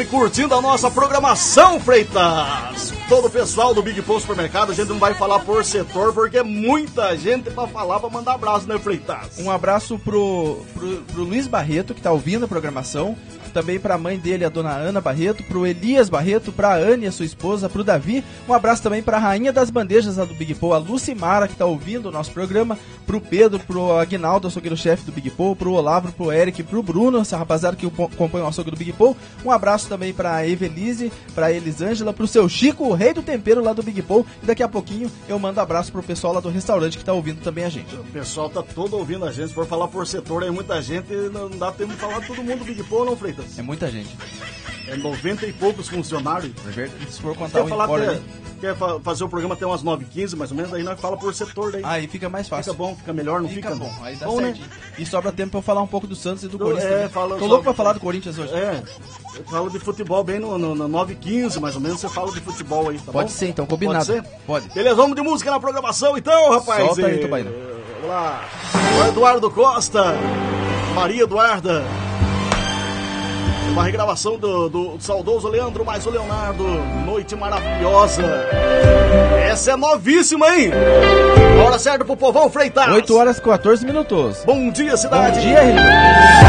Curtindo a nossa programação, Freitas. Todo o pessoal do Big Paul Supermercado, a gente não vai falar por setor, porque é muita gente pra falar, pra mandar abraço, né, Freitas? Um abraço pro Luiz Barreto, que tá ouvindo a programação. Também pra mãe dele, a dona Ana Barreto, pro Elias Barreto, pra Anne, sua esposa, pro Davi. Um abraço também pra rainha das bandejas lá do Big Paul, a Lucimara, que tá ouvindo o nosso programa. Pro Pedro, pro Aguinaldo, açougueiro-chefe do Big Paul, pro Olavo, pro Eric, pro Bruno, essa rapaziada que compõe o açougue do Big Paul. Um abraço também pra Evelise, pra Elisângela, pro seu Chico, o rei do tempero lá do Big Paul. E daqui a pouquinho eu mando abraço pro pessoal lá do restaurante que tá ouvindo também a gente. O pessoal tá todo ouvindo a gente. Se for falar por setor, é muita gente, não dá tempo de falar todo mundo do Big Paul, não, Freitas? É muita gente. É 90 e poucos funcionários. É verdade. Se for contar o empório, quer fazer o programa até umas 9h15, mais ou menos, aí nós fala por setor daí. Aí fica mais fácil. Fica bom, fica melhor, não fica? Fica bom, aí dá bom, certinho. Né? E sobra tempo pra eu falar um pouco do Santos e do Corinthians. Tô louco pra falar do Corinthians hoje. Eu falo de futebol bem no 9h15, mais ou menos, você fala de futebol aí, tá bom? Pode ser, então, combinado. Pode ser? Pode. Beleza, vamos de música na programação, então, rapaz. Solta aí, Tubaína. Vamos lá. O Eduardo Costa, Maria Eduarda. Uma regravação do saudoso Leandro, mais o Leonardo. Noite maravilhosa. Essa é novíssima, hein? Hora certa pro povão, Freitas. 8h14. Bom dia, cidade. Bom dia, Rio.